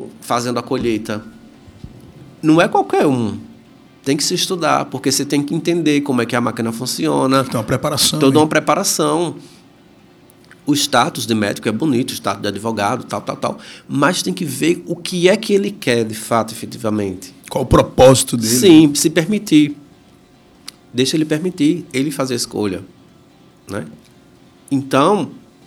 fazendo a colheita. Não é qualquer um. Tem que se estudar, porque você tem que entender como é que a máquina funciona. Tem uma preparação. Toda uma preparação. O status de médico é bonito, o status de advogado, tal. Mas tem que ver o que é que ele quer, de fato, efetivamente. Qual o propósito dele? Sim, se permitir. Deixa ele permitir, ele fazer a escolha. Né? Então,